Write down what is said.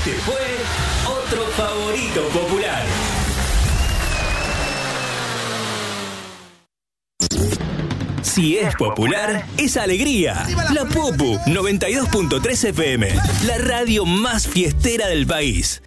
Este fue otro favorito popular. Si es popular, es alegría. La Popu 92.3 FM, la radio más fiestera del país.